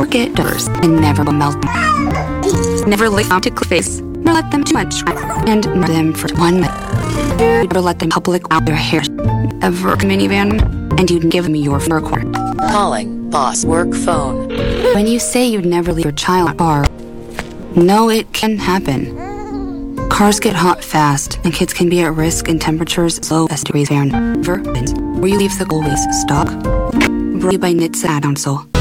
forget doors and never melt them. Never lick onto face, nor let them too much, and not them for 1 minute. Never let them public out their hair. Ever minivan, and you'd give me your fur cord. Calling boss work phone. When you say you'd never leave your child at bar, no, it can happen. Cars get hot fast, and kids can be at risk in temperatures as low as degrees Fahrenheit. Where you leave the goalies stock. Brought to you by Nitsa Council.